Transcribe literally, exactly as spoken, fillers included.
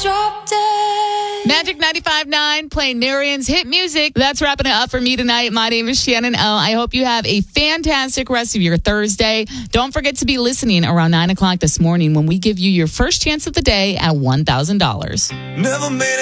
drop dead. Magic ninety-five point nine playing Narian's hit music. That's wrapping it up for me tonight. My name is Shannon O. I hope you have a fantastic rest of your Thursday. Don't forget to be listening around nine o'clock this morning when we give you your first chance of the day at one thousand dollars. Never made it.